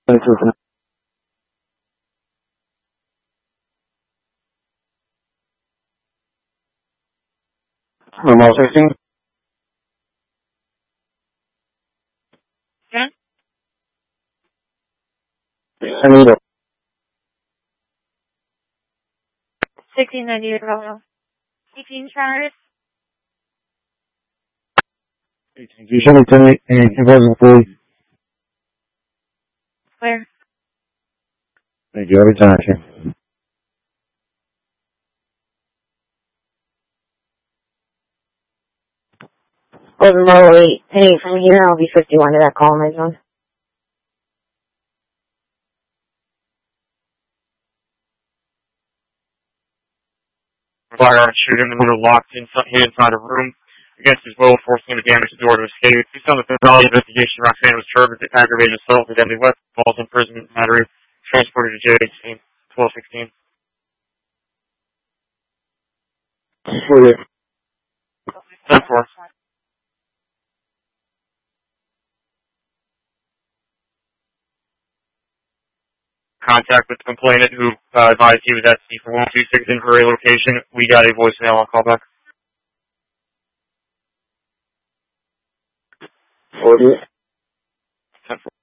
Normal 16? Yeah? I need it. 1698 Romeo. 18 Travis. You should have told me in 2040. Where? Thank you every time. Wasn't low 8. Hey, from here I'll be 51 to that call, my son. Firearm shooting, the window locked inside a room against his will, forcing him to damage the door to escape. Based on the totality investigation, Roxanne was charged with aggravated assault with deadly weapon, false imprisonment, battery, transported to jail 1216. For you. 10-4. Contact with the complainant who advised he was at C4126 in her location. We got a voicemail. I'll call back. 40. 10-4.